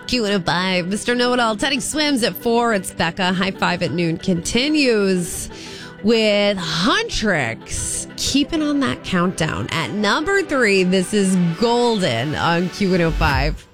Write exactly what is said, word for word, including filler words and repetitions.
Q one oh five, Mister Know-It-All. Teddy Swims at four. It's Becca. High Five at noon continues with Huntrix. Keeping on that countdown. At number three, this is Golden on Q one oh five.